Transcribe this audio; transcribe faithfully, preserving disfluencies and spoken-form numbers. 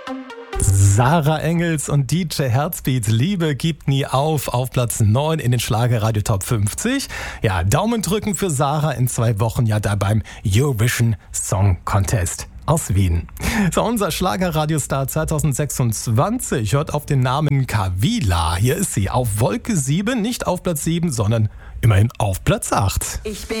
Sarah Engels und D J Herzbeat, Liebe gibt nie auf, auf Platz neun in den Schlagerradio Top fünfzig. Ja, Daumen drücken für Sarah in zwei Wochen, ja da beim Eurovision Song Contest aus Wien. So, unser Schlagerradiostar zwanzig sechsundzwanzig hört auf den Namen Kavila. Hier ist sie auf Wolke sieben, nicht auf Platz sieben, sondern immerhin auf Platz acht. Ich bin